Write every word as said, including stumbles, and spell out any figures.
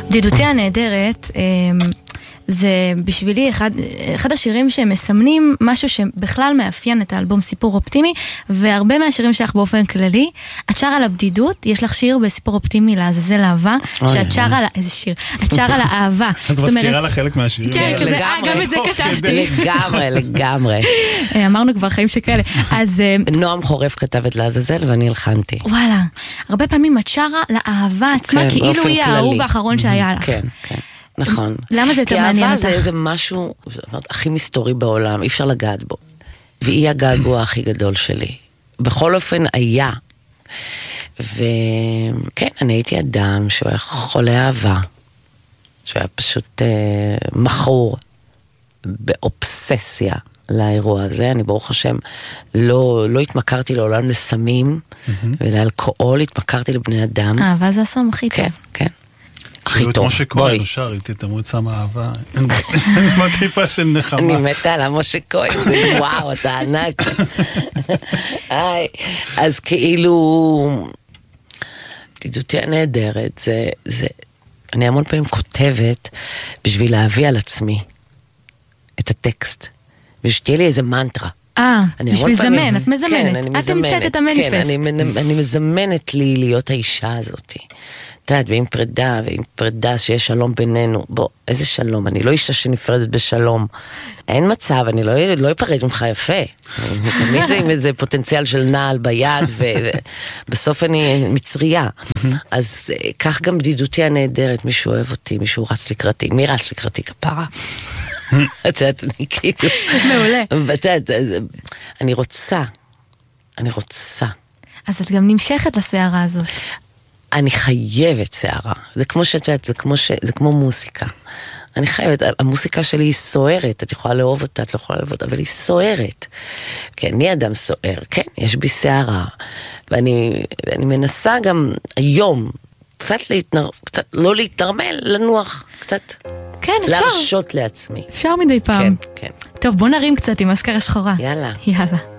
בדידותי הנהדרת, זה בשבילי אחד, אחד השירים שמסמנים משהו שבכלל מאפיין את האלבום סיפור אופטימי, והרבה מהשירים שלך באופן כללי, את שרה על הבדידות, יש לך שיר בסיפור אופטימי לעזאזל אהבה, שאת שרה על, איזה שיר, את שרה על האהבה. את מזכירה לה חלק מהשירים. כן, גם את זה כתבתי. לגמרי, לגמרי. אמרנו כבר חיים שכאלה. אז נועם חורף כתבת לעזאזל ואני הלחנתי. וואלה, הרבה פעמים את שרה לאהבה עצמה, כאילו היא האהוב האחרון שהיה לך. כן, כן. נכון. למה זה יותר מעניין אותך? כי אהבה זה איזה משהו הכי מסתורי בעולם, אי אפשר לגעת בו. והיא הגעגוע הכי גדול שלי. בכל אופן היה. וכן, אני הייתי אדם שהוא היה חולה אהבה, שהוא היה פשוט אה, מכור באובססיה לאירוע הזה. אני ברוך השם לא, לא התמכרתי לעולם לסמים ולאלכוהול, התמכרתי לבני אדם. אהבה זה הסם הכי טוב. כן, כן. הכי טוב. כמו שכהן, שר, איתי תמרו את סם האהבה. אין מטיפה של נחמה. אני מתה על משה כהן, זה וואו, אתה ענק. אז כאילו, בדידותי הנהדרת, זה, אני המון פעמים כותבת בשביל להביא על עצמי את הטקסט, ושתהיה לי איזה מנטרה. אה, בשביל זמן, את מזמנת. את המצאת את המניפסט. כן, אני מזמנת לי להיות האישה הזאת. את יודעת, ועם פרידה, ועם פרידה שיש שלום בינינו. בוא, איזה שלום? אני לא אישה שנפרדת בשלום. אין מצב, אני לא, לא אפרד ממך יפה. תמיד זה עם איזה פוטנציאל של נעל ביד, ובסוף אני מצריה. אז כך גם בדידותי הנהדרת, מישהו אוהב אותי, מישהו רץ לקראתי. מי רץ לקראתי כפרה? את יודעת, אני כאילו... מעולה. את יודעת, אני רוצה, אני רוצה. אז את גם נמשכת לסערה הזאת. אני חייבת שערה. זה כמו שאת יודעת, זה כמו ש... זה כמו מוסיקה. אני חייבת, המוסיקה שלי היא סוערת, את יכולה לאהוב אותה, את לא יכולה לאהוב אותה, אבל היא סוערת. כן, אני אדם סוער, כן, יש בי שערה. ואני, ואני מנסה גם היום, קצת להתנר... קצת לא להתנרמל, לנוח, קצת. כן, אפשר. להרשות לעצמי. אפשר מדי פעם. כן, כן. טוב, בוא נרים קצת עם אזכרה שחורה. יאללה. יאללה.